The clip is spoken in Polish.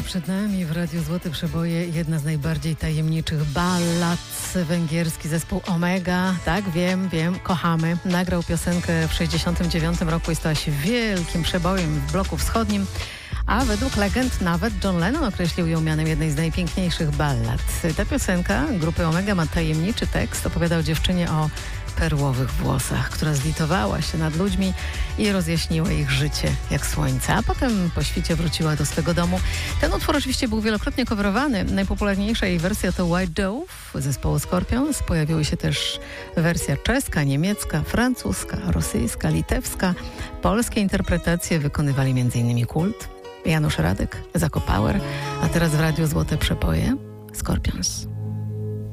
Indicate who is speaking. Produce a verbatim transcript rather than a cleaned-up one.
Speaker 1: przed nami w Radiu Złote Przeboje jedna z najbardziej tajemniczych ballad. Węgierski zespół Omega. Tak, wiem, wiem, kochamy. Nagrał piosenkę w sześćdziesiątym dziewiątym roku i stała się wielkim przebojem w bloku wschodnim. A według legend nawet John Lennon określił ją mianem jednej z najpiękniejszych ballad. Ta piosenka grupy Omega ma tajemniczy tekst. Opowiada o dziewczynie o perłowych włosach, która zlitowała się nad ludźmi i rozjaśniła ich życie jak słońce, a potem po świcie wróciła do swego domu. Ten utwór oczywiście był wielokrotnie coverowany. Najpopularniejsza jej wersja to White Dove zespołu Scorpions. Pojawiły się też wersja czeska, niemiecka, francuska, rosyjska, litewska. Polskie interpretacje wykonywali m in Kult, Janusz Radek, Zako Power, a teraz w Radiu Złote Przeboje Scorpions.